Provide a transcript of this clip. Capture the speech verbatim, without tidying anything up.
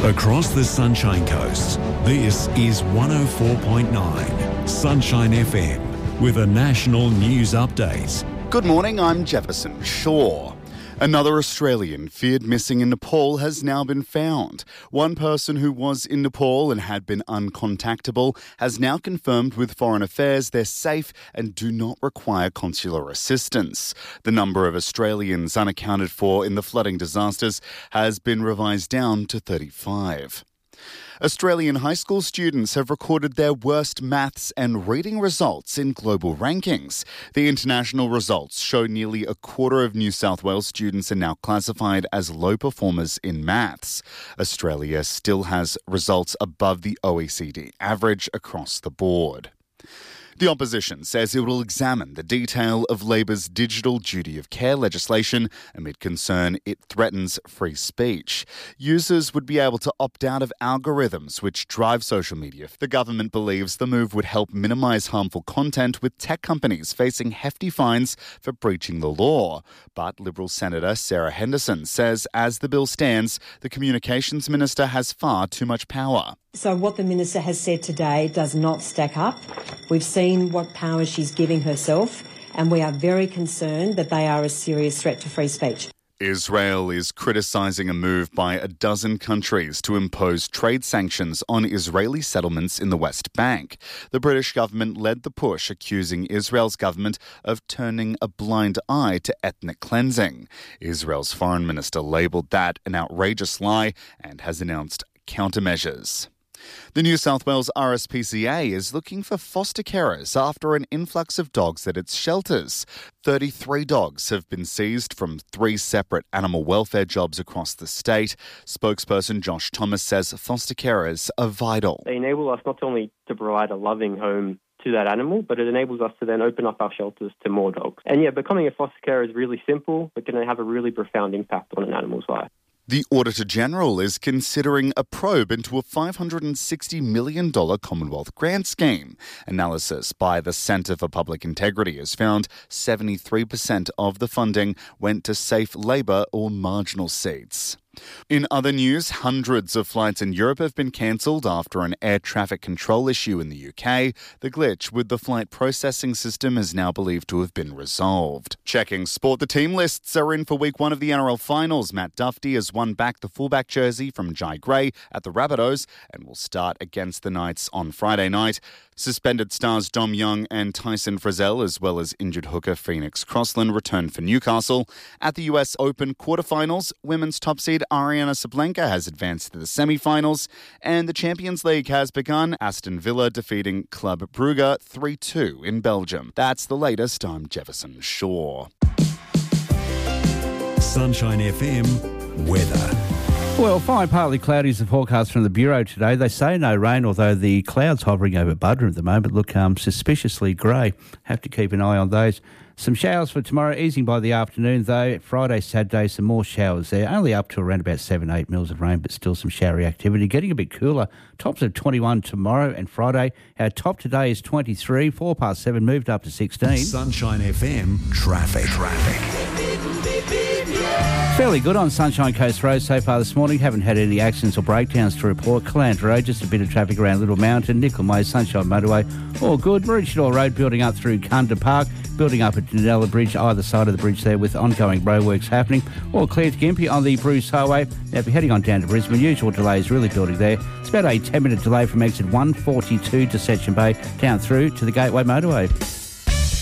Across the Sunshine Coast, this is one oh four point nine Sunshine F M with a national news update. Good morning, I'm Jefferson Shaw. Another Australian feared missing in Nepal has now been found. One person who was in Nepal and had been uncontactable has now confirmed with Foreign Affairs they're safe and do not require consular assistance. The number of Australians unaccounted for in the flooding disasters has been revised down to thirty-five. Australian high school students have recorded their worst maths and reading results in global rankings. The international results show nearly a quarter of New South Wales students are now classified as low performers in maths. Australia still has results above the O E C D average across the board. The opposition says it will examine the detail of Labor's digital duty of care legislation amid concern it threatens free speech. Users would be able to opt out of algorithms which drive social media. The government believes the move would help minimise harmful content, with tech companies facing hefty fines for breaching the law. But Liberal Senator Sarah Henderson says as the bill stands, the Communications Minister has far too much power. So what the Minister has said today does not stack up. We've seen what power she's giving herself, and we are very concerned that they are a serious threat to free speech. Israel is criticising a move by a dozen countries to impose trade sanctions on Israeli settlements in the West Bank. The British government led the push, accusing Israel's government of turning a blind eye to ethnic cleansing. Israel's foreign minister labelled that an outrageous lie and has announced countermeasures. The New South Wales R S P C A is looking for foster carers after an influx of dogs at its shelters. thirty-three dogs have been seized from three separate animal welfare jobs across the state. Spokesperson Josh Thomas says foster carers are vital. They enable us not only to provide a loving home to that animal, but it enables us to then open up our shelters to more dogs. And yeah, becoming a foster carer is really simple, but can have a really profound impact on an animal's life. The Auditor-General is considering a probe into a five hundred sixty million dollars Commonwealth grant scheme. Analysis by the Centre for Public Integrity has found seventy-three percent of the funding went to safe Labor or marginal seats. In other news, hundreds of flights in Europe have been cancelled after an air traffic control issue in the U K. The glitch with the flight processing system is now believed to have been resolved. Checking sport, the team lists are in for week one of the N R L finals. Matt Duffy has won back the fullback jersey from Jai Gray at the Rabbitohs and will start against the Knights on Friday night. Suspended stars Dom Young and Tyson Frizzell, as well as injured hooker Phoenix Crossland, return for Newcastle. At the U S Open quarterfinals, women's top seed Ariana Sablenka has advanced to the semi-finals, and the Champions League has begun. Aston Villa defeating Club Brugge three two in Belgium. That's the latest. I'm Jefferson Shaw. Sunshine F M weather. Well, fine, partly cloudy is the forecast from the Bureau today. They say no rain, although the clouds hovering over Buderim at the moment look um, suspiciously grey. Have to keep an eye on those. Some showers for tomorrow, easing by the afternoon though. Friday, Saturday, some more showers there. Only up to around about seven, eight mils of rain, but still some showery activity. Getting a bit cooler. Tops of twenty-one tomorrow and Friday. Our top today is twenty-three. Four past seven, moved up to sixteen. Sunshine F M traffic. Traffic. Fairly good on Sunshine Coast Road so far this morning. Haven't had any accidents or breakdowns to report. Calandra Road, just a bit of traffic around Little Mountain. Nickel Way, Sunshine Motorway, all good. Maroochydore Road building up through Kunda Park. Building up at Danella Bridge, either side of the bridge there with ongoing roadworks happening. All clear to Gympie on the Bruce Highway. Now if you're heading on down to Brisbane, usual delay is really building there. It's about a ten minute delay from exit one forty-two to Section Bay down through to the Gateway Motorway.